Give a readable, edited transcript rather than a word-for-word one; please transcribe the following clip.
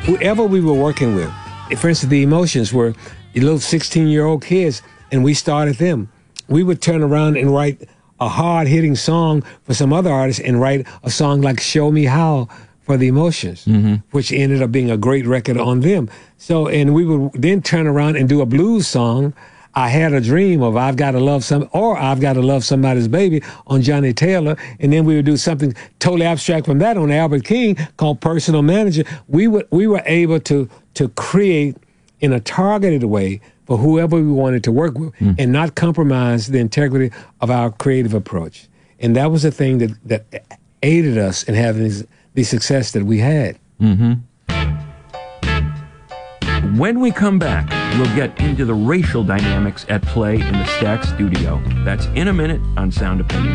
whoever we were working with, for instance, the Emotions were little 16-year-old kids, and we started them. We would turn around and write a hard-hitting song for some other artists and write a song like Show Me How for the Emotions, which ended up being a great record on them. So, and we would then turn around and do a blues song, I Had a Dream of I've Got to Love Some, or I've Got to Love Somebody's Baby on Johnny Taylor. And then we would do something totally abstract from that on Albert King called Personal Manager. We were able to create in a targeted way for whoever we wanted to work with and not compromise the integrity of our creative approach. And that was the thing that aided us in having the success that we had. When we come back, we'll get into the racial dynamics at play in the Stax studio. That's in a minute on Sound Opinion.